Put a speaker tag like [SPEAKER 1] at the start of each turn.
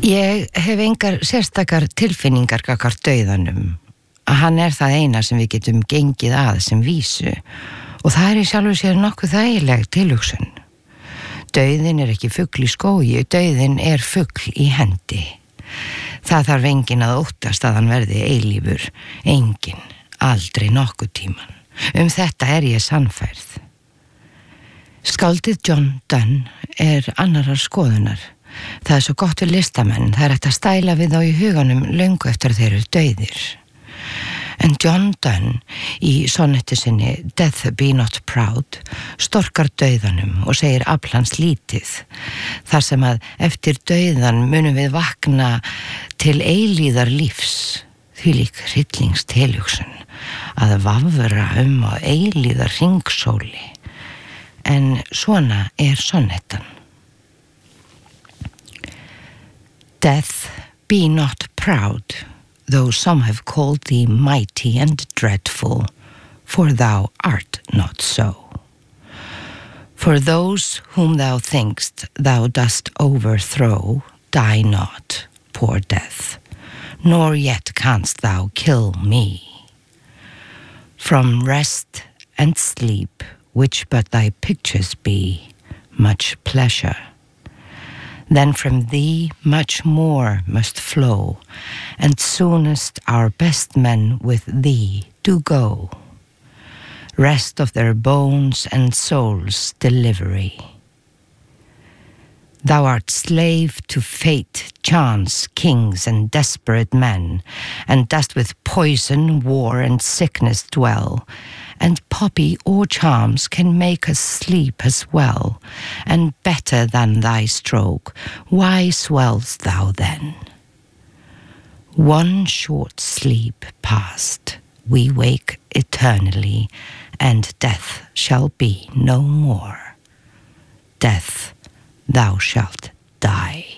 [SPEAKER 1] Ég hef engar sérstakar tilfinningar gagnvart dauðanum. Hann það eina sem við getum gengið að sem vísu og það í sjálfu sér nokkuð þægileg tilhugsun. Dauðinn ekki fugl í skógi, dauðinn fugl í hendi. Það þarf enginn að óttast að hann verði eilífur, enginn, aldrei nokkuð tíman. Þetta ég sannfærð. Skáldið John Donne annarar skoðunar. Það svo gott við listamenn, það hægt að stæla við þá í huganum löngu eftir að þeir eru dauðir. En John Donne í sonnetti sinni Death Be Not Proud storkar dauðanum og segir aflans lítið, þar sem að eftir dauðan munum við vakna til eilíðar lífs, þvílík hryllingstilhugsun, að vafra á eilíðar hringsóli. En svona sonnettan. Death, be not proud, though some have called thee mighty and dreadful, for thou art not so. For those whom thou thinkst thou dost overthrow, die not, poor death, nor yet canst thou kill me. From rest and sleep, which but thy pictures be, much pleasure. Then from thee much more must flow, and soonest our best men with thee do go. Rest of their bones and souls delivery. Thou art slave to fate, chance, kings, and desperate men, and dost with poison, war, and sickness dwell, and poppy or charms can make us sleep as well, and better than thy stroke, why swell'st thou then? One short sleep past, we wake eternally, and death shall be no more. Death, thou shalt die.